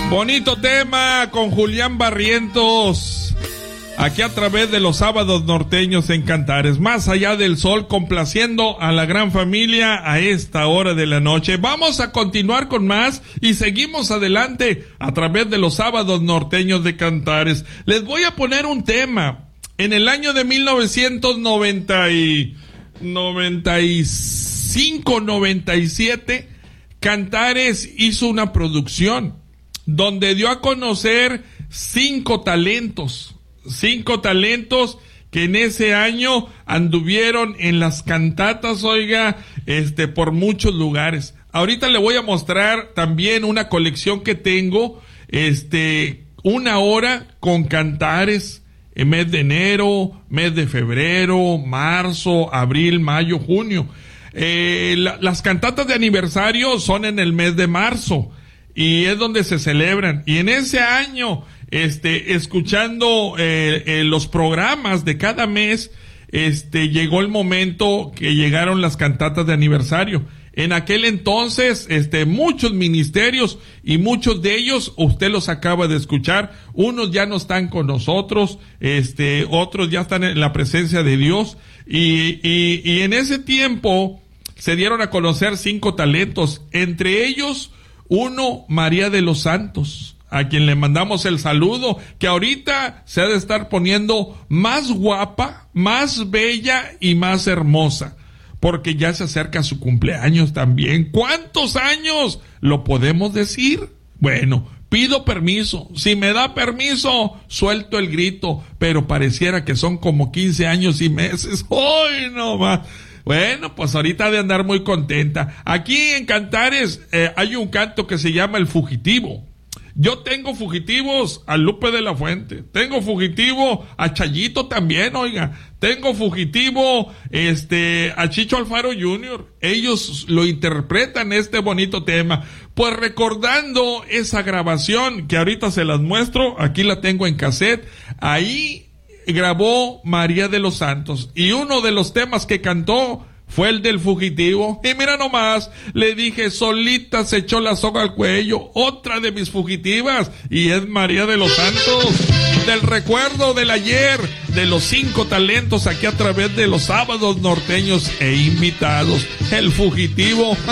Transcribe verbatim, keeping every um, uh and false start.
Bonito tema con Julián Barrientos, aquí a través de los sábados norteños en Cantares, más allá del sol, complaciendo a la gran familia a esta hora de la noche. Vamos a continuar con más y seguimos adelante a través de los sábados norteños de Cantares. Les voy a poner un tema. En el año de mil novecientos noventa y cinco, noventa y siete, Cantares hizo una producción donde dio a conocer cinco talentos, cinco talentos que en ese año anduvieron en las cantatas, oiga, este, por muchos lugares. Ahorita le voy a mostrar también una colección que tengo, este, una hora con Cantares, en mes de enero, mes de febrero, marzo, abril, mayo, junio. Eh, la, las cantatas de aniversario son en el mes de marzo, y es donde se celebran. Y en ese año, este, escuchando eh, eh, los programas de cada mes, este, llegó el momento que llegaron las cantatas de aniversario. En aquel entonces, este, muchos ministerios, y muchos de ellos, usted los acaba de escuchar, unos ya no están con nosotros, este, otros ya están en la presencia de Dios, y, y, y en ese tiempo se dieron a conocer cinco talentos, entre ellos, uno, María de los Santos, a quien le mandamos el saludo, que ahorita se ha de estar poniendo más guapa, más bella y más hermosa, porque ya se acerca su cumpleaños también. ¿Cuántos años? ¿Lo podemos decir? Bueno, pido permiso. Si me da permiso, suelto el grito, pero pareciera que son como quince años y meses. ¡Ay, no más! Bueno, pues ahorita ha de andar muy contenta. Aquí en Cantares eh, hay un canto que se llama El Fugitivo. Yo tengo fugitivos a Lupe de la Fuente, tengo fugitivo a Chayito también, oiga, tengo fugitivo este a Chicho Alfaro junior Ellos lo interpretan este bonito tema. Pues recordando esa grabación que ahorita se las muestro, aquí la tengo en cassette, ahí grabó María de los Santos, y uno de los temas que cantó fue el del fugitivo. Y mira nomás, le dije, solita se echó la soga al cuello, otra de mis fugitivas, y es María de los Santos. Del recuerdo del ayer, de los cinco talentos, aquí a través de los sábados norteños e invitados. El fugitivo.